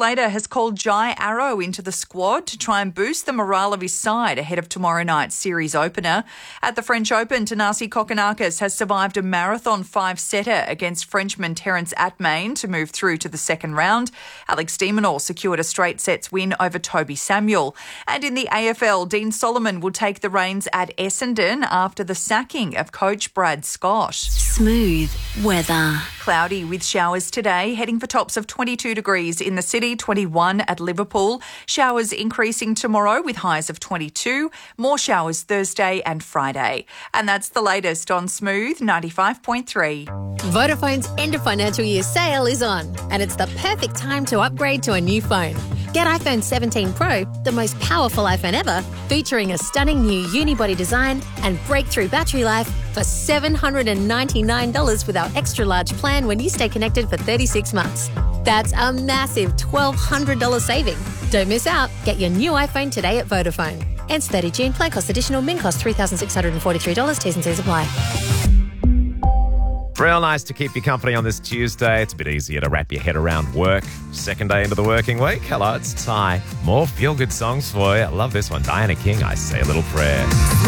Slater has called Jai Arrow into the squad to try and boost the morale of his side ahead of tomorrow night's series opener. At the French Open, Thanasi Kokkinakis has survived a marathon five-setter against Frenchman Terence Atmain to move through to the second round. Alex de Minaur secured a straight sets win over Toby Samuel. And in the AFL, Dean Solomon will take the reins at Essendon after the sacking of coach Brad Scott. Smooth weather. Cloudy with showers today, heading for tops of 22 degrees in the city, 21 at Liverpool. Showers increasing tomorrow with highs of 22. More showers Thursday and Friday. And that's the latest on Smooth 95.3. Vodafone's end of financial year sale is on, and it's the perfect time to upgrade to a new phone. Get iPhone 17 Pro, the most powerful iPhone ever, featuring a stunning new unibody design and breakthrough battery life for $799 with our extra large plan when you stay connected for 36 months. That's a massive $1,200 saving. Don't miss out. Get your new iPhone today at Vodafone. Ends 30 June. Plan cost additional. Min cost $3,643. T's and C's apply. Real nice to keep you company on this Tuesday. It's a bit easier to wrap your head around work. Second day into the working week. Hello, it's Ty. More feel-good songs for you. I love this one. Diana King, I Say a Little Prayer.